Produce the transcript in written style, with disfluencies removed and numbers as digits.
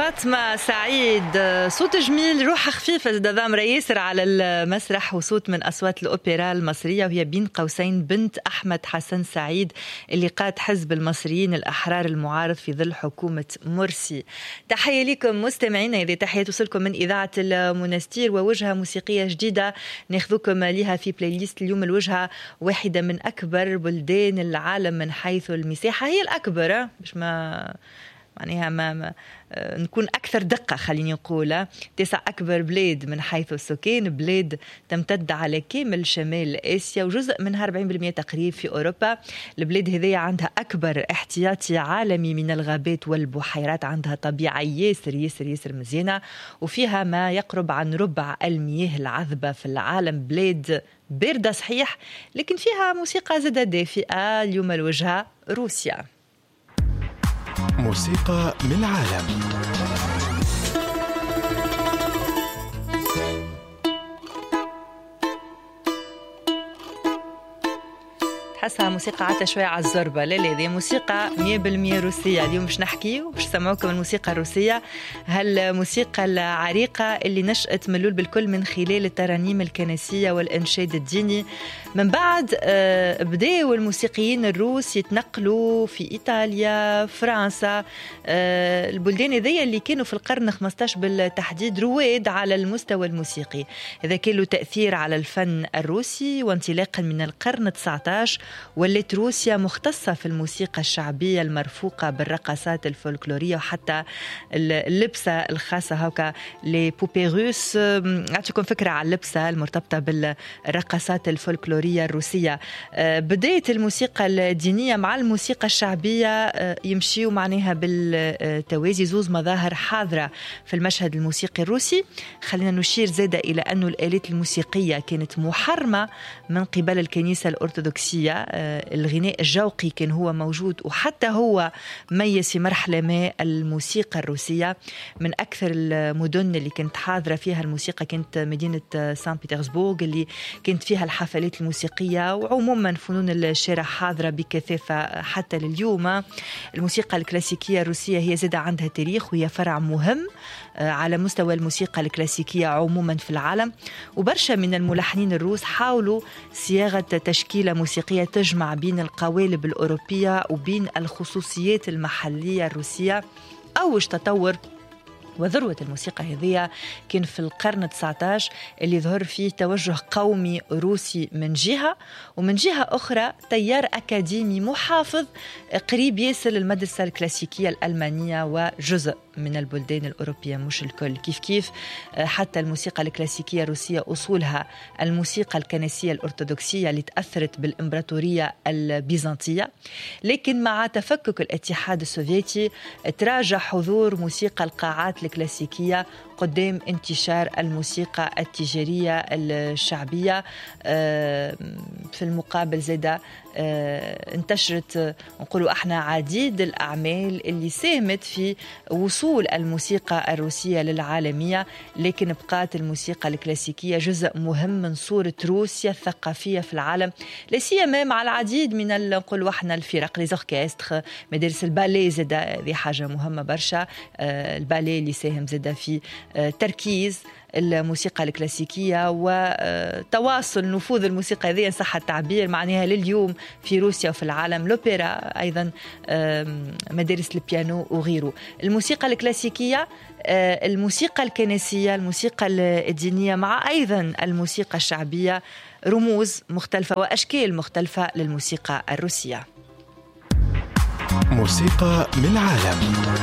فاطمة سعيد، صوت جميل، روحها خفيفة، ضامرة ياسر على المسرح، وصوت من أصوات الأوبرا المصرية، وهي بين قوسين بنت أحمد حسن سعيد اللي قاد حزب المصريين الأحرار المعارض في ظل حكومة مرسي. تحية لكم مستمعينا، هذه تحية توصلكم من إذاعة المنستير، ووجهة موسيقية جديدة ناخذكم لها في بلاي ليست اليوم. الوجهة واحدة من أكبر بلدان العالم من حيث المساحة، هي الأكبر، مش معناها ما نكون أكثر دقة، خليني نقول 9 أكبر بلاد من حيث السكان، بلاد تمتد على كامل شمال آسيا، وجزء منها 40% تقريبا في أوروبا. البلاد هذه عندها أكبر احتياطي عالمي من الغابات والبحيرات، عندها طبيعة ياسر ياسر ياسر مزيانة، وفيها ما يقرب عن ربع المياه العذبة في العالم. بلاد باردة صحيح، لكن فيها موسيقى زادة دافئة. اليوم الوجهة روسيا. موسيقى من العالم. تحسها موسيقى عتا شوية على الزربة. لا هذه موسيقى 100% روسية. اليوم مش نحكي ومش سمعوكم الموسيقى الروسية، هالموسيقى العريقة اللي نشأت ملول بالكل من خلال الترانيم الكنسية والإنشاد الديني. من بعد بدأوا الموسيقيين الروس يتنقلوا في إيطاليا، فرنسا، البلدان هذه اللي كانوا في القرن 15 بالتحديد رواد على المستوى الموسيقي. هذا كان له تأثير على الفن الروسي، وانطلاقا من القرن 19 ولت روسيا مختصة في الموسيقى الشعبية المرفوقة بالرقصات الفولكلورية، وحتى اللبسة الخاصة هكا لي بوبي روس. أعطيكم فكرة على اللبسة المرتبطة بالرقصات الفولكلورية الروسية. بداية الموسيقى الدينية مع الموسيقى الشعبية يمشيوا معناها بالتوازي، زوز مظاهر حاضرة في المشهد الموسيقي الروسي. خلينا نشير زادة إلى أن الآلات الموسيقية كانت محرمة من قبل الكنيسة الأرثوذكسية. الغناء الجوقي كان هو موجود، وحتى هو ميز في مرحلة ما الموسيقى الروسية. من أكثر المدن اللي كانت حاضرة فيها الموسيقى كانت مدينة سان بيترسبورغ، اللي كانت فيها الحفلات الموسيقية، وعموما فنون الشارع حاضرة بكثافة حتى لليوم. الموسيقى الكلاسيكية الروسية هي زادة عندها تاريخ، وهي فرع مهم على مستوى الموسيقى الكلاسيكية عموما في العالم. وبرشا من الملحنين الروس حاولوا صياغة تشكيلة موسيقية تجمع بين القوالب الأوروبية وبين الخصوصيات المحلية الروسية. أوج تطور وذروة الموسيقى هذه كان في القرن 19 اللي ظهر فيه توجه قومي روسي من جهة، ومن جهة أخرى تيار أكاديمي محافظ قريب ياسر للمدرسة الكلاسيكية الألمانية وجزء من البلدان الأوروبية، مش الكل. كيف حتى الموسيقى الكلاسيكية الروسية أصولها الموسيقى الكنسية الأرثوذكسية اللي تأثرت بالإمبراطورية البيزنطية، لكن مع تفكك الاتحاد السوفيتي تراجع حضور موسيقى القاعات الكلاسيكية قدام انتشار الموسيقى التجارية الشعبية. في المقابل زادة انتشرت نقولوا احنا عديد الأعمال اللي ساهمت في وصول الموسيقى الروسية للعالمية، لكن بقات الموسيقى الكلاسيكية جزء مهم من صورة روسيا الثقافية في العالم، لا سيما مع العديد من نقولوا احنا الفرق، لي زوركستر، مدارس الباليه. زادة هذه حاجة مهمة برشا، الباليه اللي ساهم زادة في تركيز الموسيقى الكلاسيكية وتواصل نفوذ الموسيقى هذه إن صح التعبير معناها لليوم في روسيا وفي العالم. الأوبرا أيضا، مدارس البيانو وغيره. الموسيقى الكلاسيكية، الموسيقى الكنسية، الموسيقى الدينية، مع أيضا الموسيقى الشعبية، رموز مختلفة وأشكال مختلفة للموسيقى الروسية. موسيقى من العالم.